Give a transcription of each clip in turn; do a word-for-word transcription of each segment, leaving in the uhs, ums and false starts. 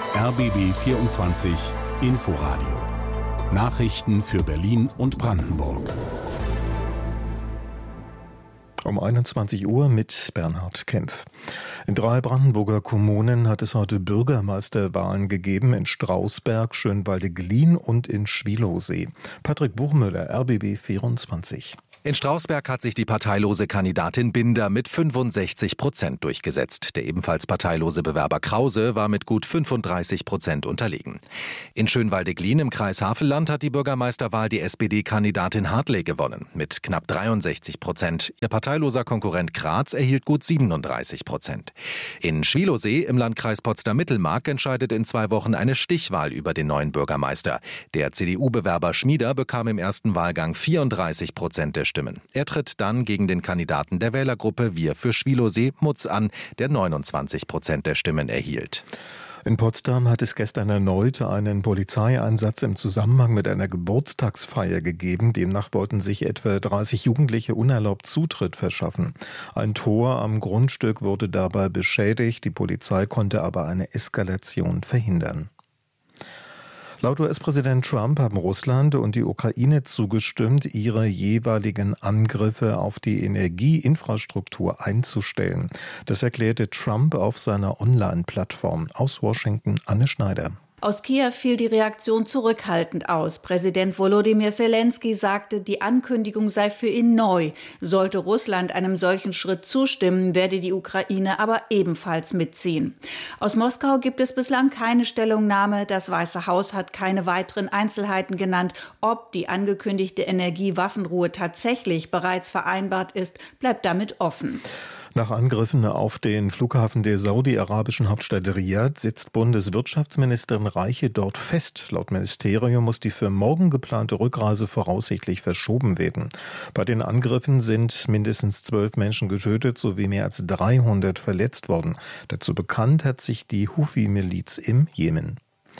R B B vierundzwanzig Inforadio. Nachrichten für Berlin und Brandenburg. Um einundzwanzig Uhr mit Bernhard Kempf. In drei Brandenburger Kommunen hat es heute Bürgermeisterwahlen gegeben, in Strausberg, Schönwalde-Glien und in Schwielowsee. Patrick Buchmüller, R B B vierundzwanzig. In Strausberg hat sich die parteilose Kandidatin Binder mit fünfundsechzig Prozent durchgesetzt. Der ebenfalls parteilose Bewerber Krause war mit gut fünfunddreißig Prozent unterlegen. In Schönwalde-Glien im Kreis Havelland hat die Bürgermeisterwahl die S P D-Kandidatin Hartley gewonnen mit knapp dreiundsechzig Prozent. Ihr parteiloser Konkurrent Graz erhielt gut siebenunddreißig Prozent. In Schwielowsee im Landkreis Potsdam-Mittelmark entscheidet in zwei Wochen eine Stichwahl über den neuen Bürgermeister. Der C D U-Bewerber Schmieder bekam im ersten Wahlgang vierunddreißig Prozent der Stimmen. Er tritt dann gegen den Kandidaten der Wählergruppe Wir für Schwielowsee, Mutz, an, der neunundzwanzig Prozent der Stimmen erhielt. In Potsdam hat es gestern erneut einen Polizeieinsatz im Zusammenhang mit einer Geburtstagsfeier gegeben. Demnach wollten sich etwa dreißig Jugendliche unerlaubt Zutritt verschaffen. Ein Tor am Grundstück wurde dabei beschädigt. Die Polizei konnte aber eine Eskalation verhindern. Laut U S-Präsident Trump haben Russland und die Ukraine zugestimmt, ihre jeweiligen Angriffe auf die Energieinfrastruktur einzustellen. Das erklärte Trump auf seiner Online-Plattform. Aus Washington, Anne Schneider. Aus Kiew fiel die Reaktion zurückhaltend aus. Präsident Volodymyr Zelensky sagte, die Ankündigung sei für ihn neu. Sollte Russland einem solchen Schritt zustimmen, werde die Ukraine aber ebenfalls mitziehen. Aus Moskau gibt es bislang keine Stellungnahme. Das Weiße Haus hat keine weiteren Einzelheiten genannt. Ob die angekündigte Energiewaffenruhe tatsächlich bereits vereinbart ist, bleibt damit offen. Nach Angriffen auf den Flughafen der saudi-arabischen Hauptstadt Riyadh sitzt Bundeswirtschaftsministerin Reiche dort fest. Laut Ministerium muss die für morgen geplante Rückreise voraussichtlich verschoben werden. Bei den Angriffen sind mindestens zwölf Menschen getötet sowie mehr als dreihundert verletzt worden. Dazu bekannt hat sich die Huthi-Miliz im Jemen.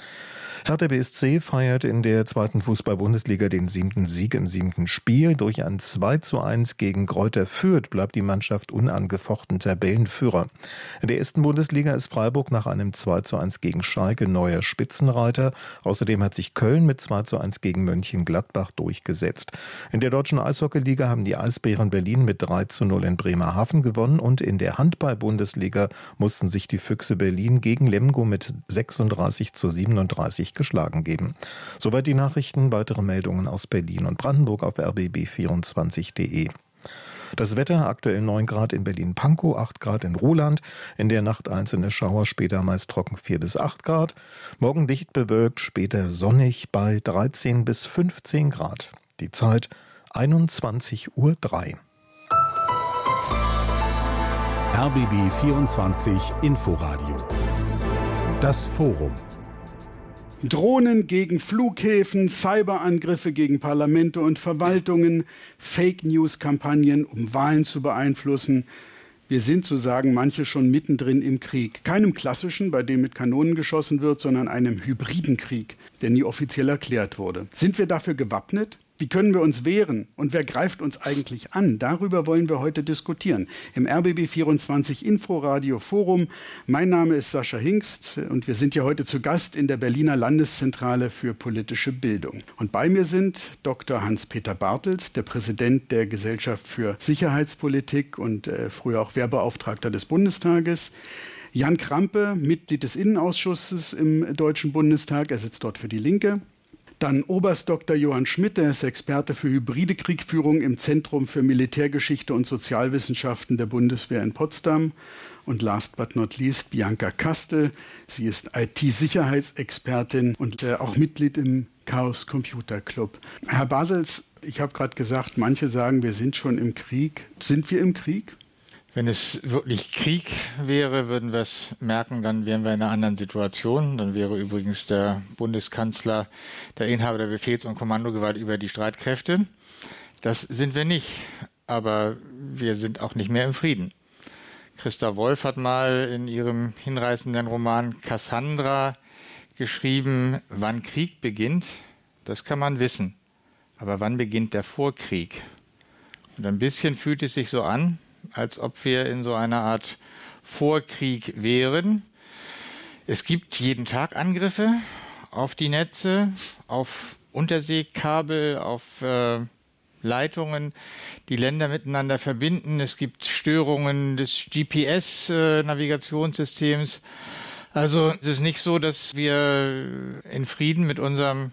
Hertha B S C feiert in der zweiten Fußball-Bundesliga den siebten Sieg im siebten Spiel. Durch ein zwei zu eins gegen Greuther Fürth bleibt die Mannschaft unangefochten Tabellenführer. In der ersten Bundesliga ist Freiburg nach einem zwei zu eins gegen Schalke neuer Spitzenreiter. Außerdem hat sich Köln mit zwei zu eins gegen Mönchengladbach durchgesetzt. In der deutschen Eishockeyliga haben die Eisbären Berlin mit drei zu null in Bremerhaven gewonnen und in der Handball-Bundesliga mussten sich die Füchse Berlin gegen Lemgo mit sechsunddreißig zu siebenunddreißig geschlagen geben. Soweit die Nachrichten. Weitere Meldungen aus Berlin und Brandenburg auf r b b vierundzwanzig punkt de. Das Wetter: aktuell neun Grad in Berlin-Pankow, acht Grad in Roland. In der Nacht einzelne Schauer, später meist trocken vier bis acht Grad. Morgen dicht bewölkt, später sonnig bei dreizehn bis fünfzehn Grad. Die Zeit einundzwanzig Uhr drei. R B B vierundzwanzig Inforadio. Das Forum. Drohnen gegen Flughäfen, Cyberangriffe gegen Parlamente und Verwaltungen, Fake-News-Kampagnen, um Wahlen zu beeinflussen. Wir sind, so sagen manche, schon mittendrin im Krieg. Keinem klassischen, bei dem mit Kanonen geschossen wird, sondern einem hybriden Krieg, der nie offiziell erklärt wurde. Sind wir dafür gewappnet? Wie können wir uns wehren? Und wer greift uns eigentlich an? Darüber wollen wir heute diskutieren. Im R B B vierundzwanzig Inforadio Forum. Mein Name ist Sascha Hingst und wir sind ja heute zu Gast in der Berliner Landeszentrale für politische Bildung. Und bei mir sind Doktor Hans-Peter Bartels, der Präsident der Gesellschaft für Sicherheitspolitik und äh, früher auch Wehrbeauftragter des Bundestages. Jan Krampe, Mitglied des Innenausschusses im Deutschen Bundestag. Er sitzt dort für die Linke. Dann Oberst Doktor Johann Schmidt, der ist Experte für hybride Kriegführung im Zentrum für Militärgeschichte und Sozialwissenschaften der Bundeswehr in Potsdam. Und last but not least Bianca Kastel. Sie ist I T-Sicherheitsexpertin und äh, auch Mitglied im Chaos Computer Club. Herr Bartels, ich habe gerade gesagt, manche sagen, wir sind schon im Krieg. Sind wir im Krieg? Wenn es wirklich Krieg wäre, würden wir es merken, dann wären wir in einer anderen Situation. Dann wäre übrigens der Bundeskanzler der Inhaber der Befehls- und Kommandogewalt über die Streitkräfte. Das sind wir nicht, aber wir sind auch nicht mehr im Frieden. Christa Wolf hat mal in ihrem hinreißenden Roman Cassandra geschrieben, wann Krieg beginnt, das kann man wissen. Aber wann beginnt der Vorkrieg? Und ein bisschen fühlt es sich so an, als ob wir in so einer Art Vorkrieg wären. Es gibt jeden Tag Angriffe auf die Netze, auf Unterseekabel, auf äh, Leitungen, die Länder miteinander verbinden. Es gibt Störungen des G P S-Navigationssystems. Also es ist nicht so, dass wir in Frieden mit unserem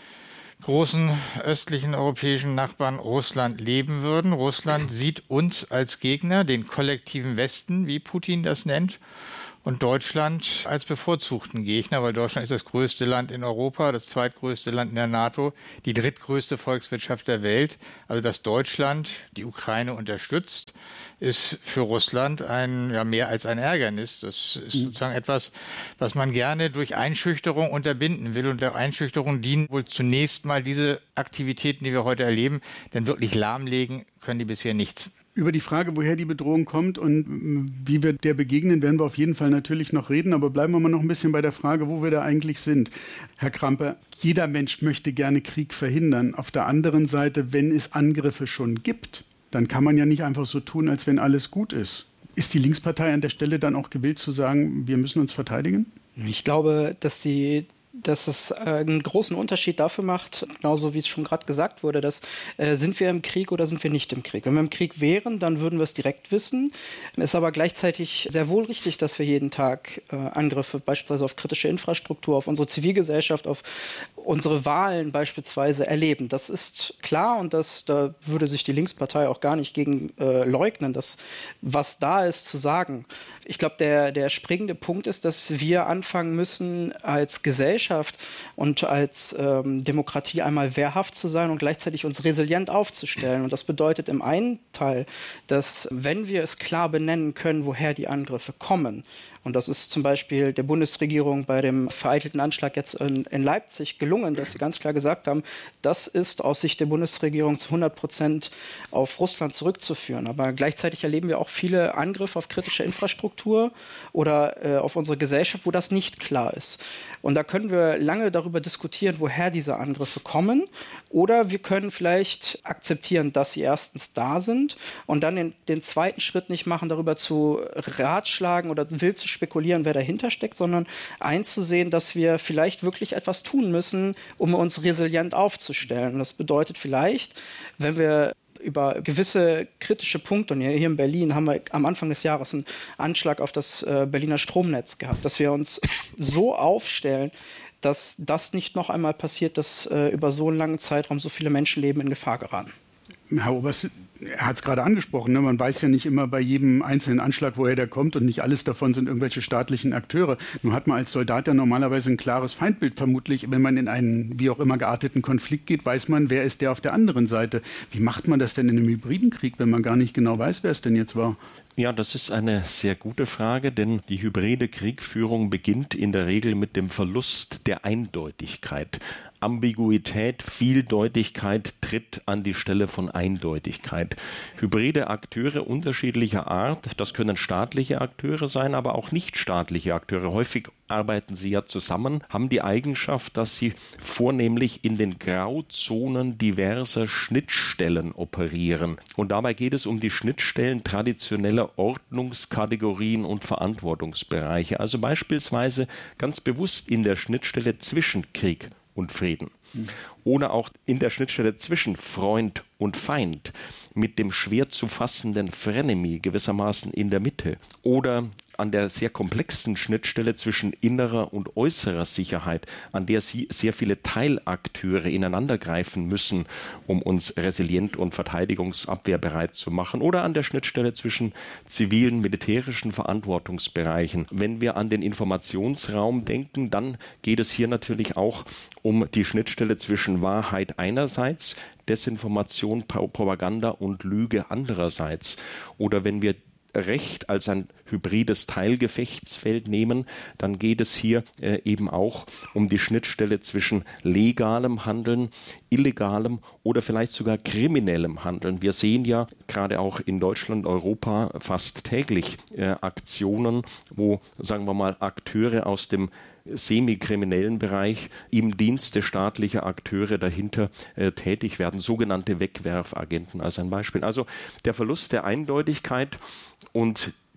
großen östlichen europäischen Nachbarn Russland leben würden. Russland sieht uns als Gegner, den kollektiven Westen, wie Putin das nennt, und Deutschland als bevorzugten Gegner, weil Deutschland ist das größte Land in Europa, das zweitgrößte Land in der NATO, die drittgrößte Volkswirtschaft der Welt. Also dass Deutschland die Ukraine unterstützt, ist für Russland ein, ja, mehr als ein Ärgernis. Das ist sozusagen etwas, was man gerne durch Einschüchterung unterbinden will. Und der Einschüchterung dienen wohl zunächst mal diese Aktivitäten, die wir heute erleben, denn wirklich lahmlegen können die bisher nichts. Über die Frage, woher die Bedrohung kommt und wie wir der begegnen, werden wir auf jeden Fall natürlich noch reden. Aber bleiben wir mal noch ein bisschen bei der Frage, wo wir da eigentlich sind. Herr Krampe, jeder Mensch möchte gerne Krieg verhindern. Auf der anderen Seite, wenn es Angriffe schon gibt, dann kann man ja nicht einfach so tun, als wenn alles gut ist. Ist die Linkspartei an der Stelle dann auch gewillt zu sagen, wir müssen uns verteidigen? Ich glaube, dass die dass es äh, einen großen Unterschied dafür macht, genauso wie es schon gerade gesagt wurde, dass äh, sind wir im Krieg oder sind wir nicht im Krieg. Wenn wir im Krieg wären, dann würden wir es direkt wissen. Es ist aber gleichzeitig sehr wohl richtig, dass wir jeden Tag äh, Angriffe beispielsweise auf kritische Infrastruktur, auf unsere Zivilgesellschaft, auf unsere Wahlen beispielsweise erleben. Das ist klar und das, da würde sich die Linkspartei auch gar nicht gegen äh, leugnen, dass was da ist zu sagen. Ich glaube, der, der springende Punkt ist, dass wir anfangen müssen, als Gesellschaft und als ähm, Demokratie einmal wehrhaft zu sein und gleichzeitig uns resilient aufzustellen. Und das bedeutet im einen Teil, dass wenn wir es klar benennen können, woher die Angriffe kommen, und das ist zum Beispiel der Bundesregierung bei dem vereitelten Anschlag jetzt in, in Leipzig gelungen, dass sie ganz klar gesagt haben, das ist aus Sicht der Bundesregierung zu hundert Prozent auf Russland zurückzuführen. Aber gleichzeitig erleben wir auch viele Angriffe auf kritische Infrastruktur oder äh, auf unsere Gesellschaft, wo das nicht klar ist. Und da können wir lange darüber diskutieren, woher diese Angriffe kommen. Oder wir können vielleicht akzeptieren, dass sie erstens da sind und dann den, den zweiten Schritt nicht machen, darüber zu ratschlagen oder wild zu spekulieren, wer dahinter steckt, sondern einzusehen, dass wir vielleicht wirklich etwas tun müssen, um uns resilient aufzustellen. Und das bedeutet vielleicht, wenn wir über gewisse kritische Punkte, und hier in Berlin haben wir am Anfang des Jahres einen Anschlag auf das äh, Berliner Stromnetz gehabt, dass wir uns so aufstellen, dass das nicht noch einmal passiert, dass äh, über so einen langen Zeitraum so viele Menschenleben in Gefahr geraten. Herr Oberst, er hat es gerade angesprochen, ne? Man weiß ja nicht immer bei jedem einzelnen Anschlag, woher der kommt, und nicht alles davon sind irgendwelche staatlichen Akteure. Nun hat man als Soldat ja normalerweise ein klares Feindbild vermutlich. Wenn man in einen wie auch immer gearteten Konflikt geht, weiß man, wer ist der auf der anderen Seite. Wie macht man das denn in einem hybriden Krieg, wenn man gar nicht genau weiß, wer es denn jetzt war? Ja, das ist eine sehr gute Frage, denn die hybride Kriegführung beginnt in der Regel mit dem Verlust der Eindeutigkeit. Ambiguität, Vieldeutigkeit tritt an die Stelle von Eindeutigkeit. Hybride Akteure unterschiedlicher Art, das können staatliche Akteure sein, aber auch nichtstaatliche Akteure. Häufig arbeiten sie ja zusammen, haben die Eigenschaft, dass sie vornehmlich in den Grauzonen diverser Schnittstellen operieren. Und dabei geht es um die Schnittstellen traditioneller Ordnungskategorien und Verantwortungsbereiche. Also beispielsweise ganz bewusst in der Schnittstelle zwischen Krieg und Frieden. Oder auch in der Schnittstelle zwischen Freund und Feind, mit dem schwer zu fassenden Frenemy gewissermaßen in der Mitte. Oder an der sehr komplexen Schnittstelle zwischen innerer und äußerer Sicherheit, an der sie sehr viele Teilakteure ineinandergreifen müssen, um uns resilient und verteidigungsabwehrbereit zu machen. Oder an der Schnittstelle zwischen zivilen, militärischen Verantwortungsbereichen. Wenn wir an den Informationsraum denken, dann geht es hier natürlich auch um die Schnittstelle zwischen Wahrheit einerseits, Desinformation, Propaganda und Lüge andererseits. Oder wenn wir Recht als ein hybrides Teilgefechtsfeld nehmen, dann geht es hier äh, eben auch um die Schnittstelle zwischen legalem Handeln, illegalem oder vielleicht sogar kriminellem Handeln. Wir sehen ja gerade auch in Deutschland, Europa fast täglich äh, Aktionen, wo, sagen wir mal, Akteure aus dem semikriminellen Bereich im Dienste staatlicher Akteure dahinter äh, tätig werden, sogenannte Wegwerfagenten als ein Beispiel. Also der Verlust der Eindeutigkeit und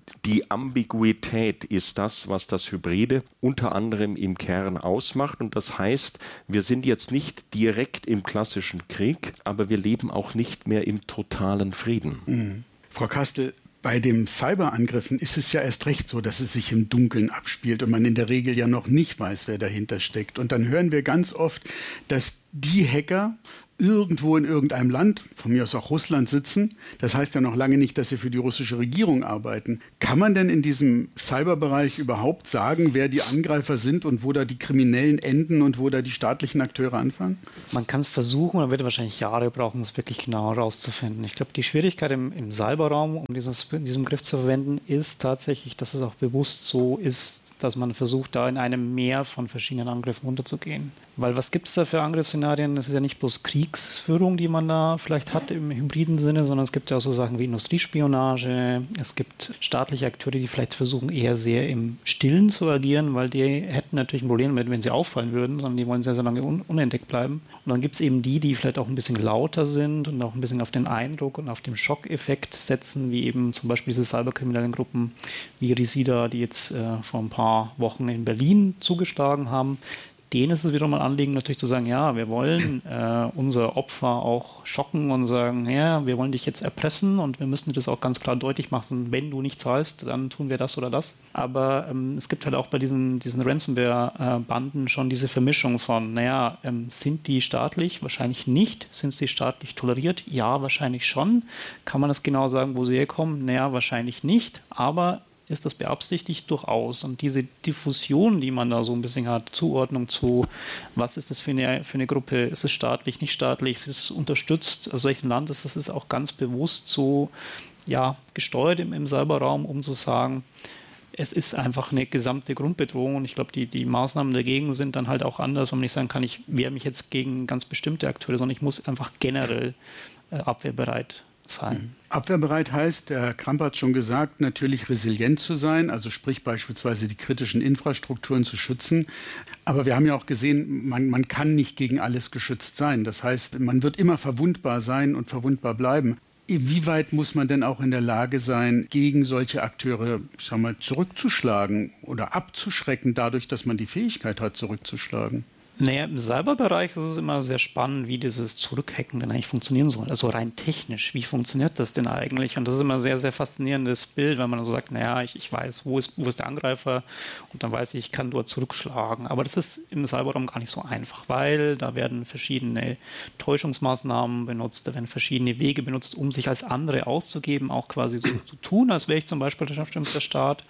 Die Ambiguität ist das, was das Hybride unter anderem im Kern ausmacht. Und das heißt, wir sind jetzt nicht direkt im klassischen Krieg, aber wir leben auch nicht mehr im totalen Frieden. Mhm. Frau Kastel, bei den Cyberangriffen ist es ja erst recht so, dass es sich im Dunkeln abspielt und man in der Regel ja noch nicht weiß, wer dahinter steckt. Und dann hören wir ganz oft, dass die Hacker irgendwo in irgendeinem Land, von mir aus auch Russland, sitzen. Das heißt ja noch lange nicht, dass sie für die russische Regierung arbeiten. Kann man denn in diesem Cyberbereich überhaupt sagen, wer die Angreifer sind und wo da die Kriminellen enden und wo da die staatlichen Akteure anfangen? Man kann es versuchen, man wird wahrscheinlich Jahre brauchen, um es wirklich genau herauszufinden. Ich glaube, die Schwierigkeit im, im Cyberraum, um dieses, diesen Begriff zu verwenden, ist tatsächlich, dass es auch bewusst so ist, dass man versucht, da in einem Meer von verschiedenen Angriffen unterzugehen. Weil was gibt es da für Angriffsszenarien? Es ist ja nicht bloß Kriegsführung, die man da vielleicht hat im hybriden Sinne, sondern es gibt ja auch so Sachen wie Industriespionage. Es gibt staatliche Akteure, die vielleicht versuchen, eher sehr im Stillen zu agieren, weil die hätten natürlich ein Problem damit, wenn sie auffallen würden, sondern die wollen sehr, sehr lange un- unentdeckt bleiben. Und dann gibt es eben die, die vielleicht auch ein bisschen lauter sind und auch ein bisschen auf den Eindruck und auf den Schockeffekt setzen, wie eben zum Beispiel diese cyberkriminellen Gruppen wie Risida, die jetzt äh, vor ein paar Wochen in Berlin zugeschlagen haben. Denen ist es wiederum ein Anliegen, natürlich zu sagen, ja, wir wollen äh, unser Opfer auch schocken und sagen, ja, wir wollen dich jetzt erpressen und wir müssen dir das auch ganz klar deutlich machen, wenn du nicht zahlst, dann tun wir das oder das. Aber ähm, es gibt halt auch bei diesen, diesen Ransomware-Banden schon diese Vermischung von, naja, ähm, sind die staatlich? Wahrscheinlich nicht. Sind sie staatlich toleriert? Ja, wahrscheinlich schon. Kann man das genau sagen, wo sie herkommen? Naja, wahrscheinlich nicht, aber ist das beabsichtigt? Durchaus. Und diese Diffusion, die man da so ein bisschen hat, Zuordnung zu, was ist das für eine, für eine Gruppe, ist es staatlich, nicht staatlich, ist es unterstützt, aus welchem Land ist das, ist auch ganz bewusst so ja, gesteuert im, im Cyberraum, um zu sagen, es ist einfach eine gesamte Grundbedrohung und ich glaube, die, die Maßnahmen dagegen sind dann halt auch anders, wenn man nicht sagen kann, ich wehre mich jetzt gegen ganz bestimmte Akteure, sondern ich muss einfach generell äh, abwehrbereit sein. Abwehrbereit heißt, der Herr Kramp hat schon gesagt, natürlich resilient zu sein, also sprich beispielsweise die kritischen Infrastrukturen zu schützen. Aber wir haben ja auch gesehen, man, man kann nicht gegen alles geschützt sein. Das heißt, man wird immer verwundbar sein und verwundbar bleiben. Wie weit muss man denn auch in der Lage sein, gegen solche Akteure, ich sag mal, zurückzuschlagen oder abzuschrecken, dadurch, dass man die Fähigkeit hat, zurückzuschlagen? Naja, im Cyberbereich ist es immer sehr spannend, wie dieses Zurückhacken denn eigentlich funktionieren soll. Also rein technisch, wie funktioniert das denn eigentlich? Und das ist immer ein sehr, sehr faszinierendes Bild, wenn man so sagt, naja, ich, ich weiß, wo ist, wo ist der Angreifer und dann weiß ich, ich kann dort zurückschlagen. Aber das ist im Cyberraum gar nicht so einfach, weil da werden verschiedene Täuschungsmaßnahmen benutzt, da werden verschiedene Wege benutzt, um sich als andere auszugeben, auch quasi so zu tun, als wäre ich zum Beispiel der Staat.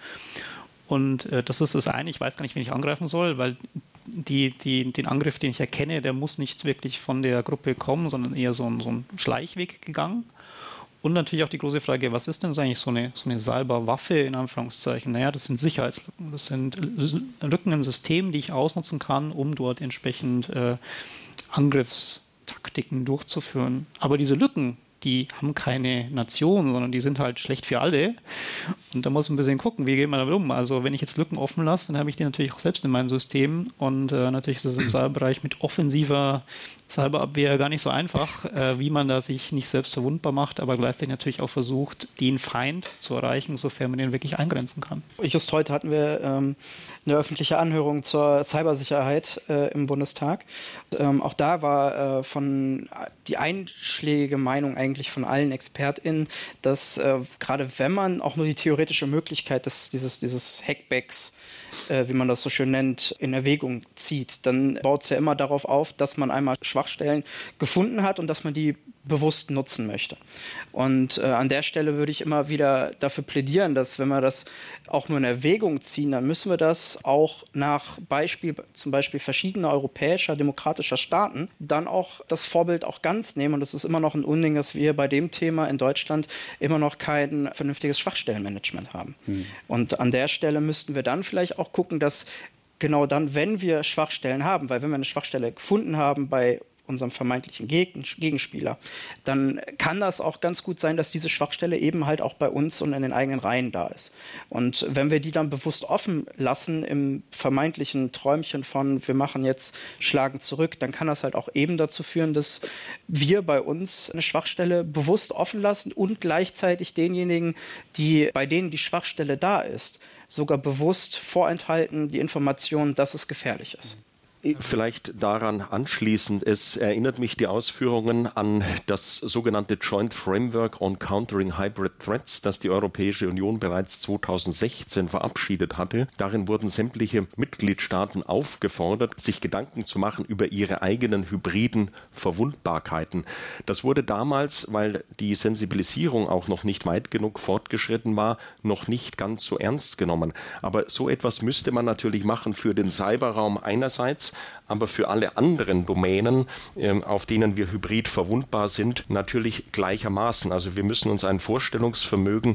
Und äh, das ist das eine, ich weiß gar nicht, wen ich angreifen soll, weil Die, die, den Angriff, den ich erkenne, der muss nicht wirklich von der Gruppe kommen, sondern eher so ein, so ein Schleichweg gegangen. Und natürlich auch die große Frage, was ist denn so eigentlich so eine, so eine Cyberwaffe in Anführungszeichen? Naja, das sind Sicherheitslücken, das sind Lücken im System, die ich ausnutzen kann, um dort entsprechend äh, Angriffstaktiken durchzuführen. Aber diese Lücken, die haben keine Nation, sondern die sind halt schlecht für alle. Und da muss man ein bisschen gucken, wie geht man damit um. Also wenn ich jetzt Lücken offen lasse, dann habe ich die natürlich auch selbst in meinem System. Und äh, natürlich ist es im Cyberbereich mit offensiver Cyberabwehr gar nicht so einfach, äh, wie man da sich nicht selbst verwundbar macht, aber gleichzeitig natürlich auch versucht, den Feind zu erreichen, sofern man den wirklich eingrenzen kann. Just heute hatten wir ähm, eine öffentliche Anhörung zur Cybersicherheit äh, im Bundestag. Ähm, auch da war äh, von die einschlägige Meinung eigentlich von allen ExpertInnen, dass äh, gerade wenn man auch nur die theoretische Möglichkeit des, dieses, dieses Hackbacks, äh, wie man das so schön nennt, in Erwägung zieht, dann baut es ja immer darauf auf, dass man einmal Schwachstellen gefunden hat und dass man die bewusst nutzen möchte. Und äh, an der Stelle würde ich immer wieder dafür plädieren, dass wenn wir das auch nur in Erwägung ziehen, dann müssen wir das auch nach Beispiel, zum Beispiel verschiedener europäischer, demokratischer Staaten, dann auch das Vorbild auch ganz nehmen. Und es ist immer noch ein Unding, dass wir bei dem Thema in Deutschland immer noch kein vernünftiges Schwachstellenmanagement haben. Hm. Und an der Stelle müssten wir dann vielleicht auch gucken, dass genau dann, wenn wir Schwachstellen haben, weil wenn wir eine Schwachstelle gefunden haben bei unserem vermeintlichen Gegenspieler, dann kann das auch ganz gut sein, dass diese Schwachstelle eben halt auch bei uns und in den eigenen Reihen da ist. Und wenn wir die dann bewusst offen lassen im vermeintlichen Träumchen von wir machen jetzt Schlagen zurück, dann kann das halt auch eben dazu führen, dass wir bei uns eine Schwachstelle bewusst offen lassen und gleichzeitig denjenigen, die, bei denen die Schwachstelle da ist, sogar bewusst vorenthalten die Information, dass es gefährlich ist. Vielleicht daran anschließend, es erinnert mich die Ausführungen an das sogenannte Joint Framework on Countering Hybrid Threats, das die Europäische Union bereits zweitausendsechzehn verabschiedet hatte. Darin wurden sämtliche Mitgliedstaaten aufgefordert, sich Gedanken zu machen über ihre eigenen hybriden Verwundbarkeiten. Das wurde damals, weil die Sensibilisierung auch noch nicht weit genug fortgeschritten war, noch nicht ganz so ernst genommen. Aber so etwas müsste man natürlich machen für den Cyberraum einerseits, aber für alle anderen Domänen, auf denen wir hybrid verwundbar sind, natürlich gleichermaßen. Also wir müssen uns ein Vorstellungsvermögen